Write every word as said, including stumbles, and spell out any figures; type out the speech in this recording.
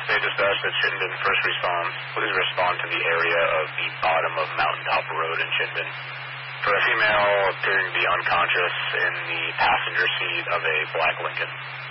Bay Dispatch, that's Chittenden First Response. Please respond to the area of the bottom of Mountaintop Road in Chittenden for a female appearing to be unconscious in the passenger seat of a black Lincoln.